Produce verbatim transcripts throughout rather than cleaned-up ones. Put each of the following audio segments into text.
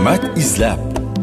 hikmat izlab.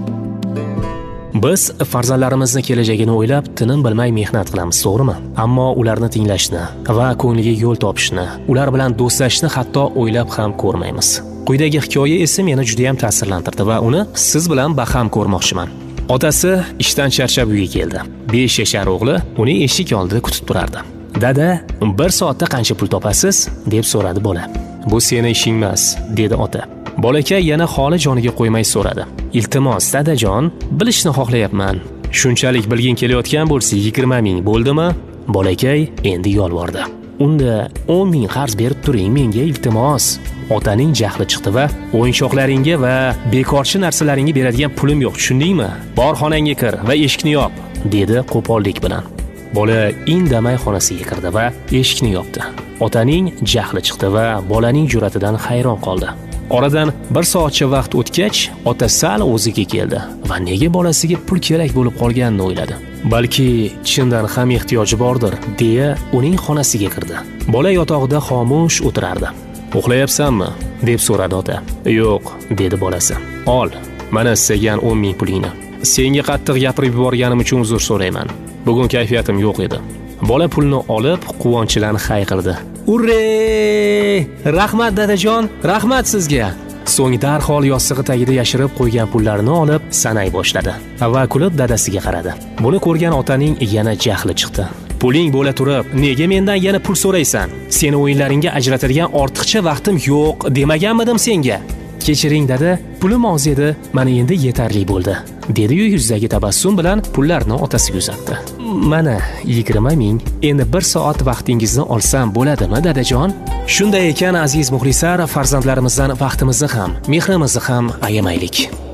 Biz farzandlarimizni kelajagini o'ylab, tinim bilmay mehnat qilamiz, to'g'rimi? Ammo ularni tinglashni va ko'ngliga yo'l topishni, ular bilan do'stlashishni hatto o'ylab ham ko'rmaymiz. Quyidagi hikoya esa meni juda ham ta'sirlantirdi va uni siz bilan baham ko'rmoqchiman. Otasi ishdan charchab uyga keldi. besh yashar o'g'li uni eshik oldida kutib turardi. "Dada, bir soatda qancha pul topasiz?" deb so'radi bola. "Bu seni ishing emas", dedi ota. Bolakay yana holi joniga qo'ymay so'radi. "Iltimos, dadajon, bilishni xohlayapman. Shunchalik bilgin kelayotgan bo'lsa yigirma ming bo'ldimi?" Bolakay endi yolvordi. "Unda o'n ming qarz berib turing menga, iltimos." Otaning jahli chiqdi va "O'yinchoqlaringga va bekorchi narsalaringga beradigan pulim yo'q, tushundingmi? Bor xonangga kir va eshikni yop", dedi qo'pollik bilan. Bola indamay xonasiga kirdi va eshikni yopdi. Otaning jahli chiqdi va bolaning jur'atidan hayron qoldi. Oradan bir soatcha vaqt o'tgach, ota sal o'ziga keldi va nega bolasiga pul kerak bo'lib qolganini o'yladi. Balki chindan ham ehtiyoji bordir, deya uning xonasiga kirdi. Bola yotog'ida xomush o'tirardi. "Uxlayapsanmi?" deb so'radi ota. "Yo'q", dedi bolasi. "Ol, mana istagan o'n ming pulingni. Senga qattiq gapirib yuborganim uchun uzr so'rayman. Bugun kayfiyatim yo'q edi." Bola pulni olib, quvonchidan hayqirdi. "Urre! Rahmat dadajon, rahmat sizga." So'ng darhol yostig'i tagida yashirib qo'ygan pullarini olib sanay boshladi va kulib dadasiga qaradi. Buni ko'rgan otaning yana jahli chiqdi. "Puling bo'la turib, nega mendan yana pul so'raysan? Seni o'yinlaringga ajratadigan ortiqcha vaqtim yo'q demaganmidim senga? Kechiring dada, pulim oz edi, mana endi yetarli bo'ldi", dedi-yu yuzdagi tabassum bilan pullarni otasiga uzatdi. "Mana yigirma ming. Endi bir soat vaqtingizni olsam bo'ladimi dadajon?" Shunday ekan aziz muxlislar, farzandlarimizdan vaqtimizni ham, mehrimizni ham ayamaylik.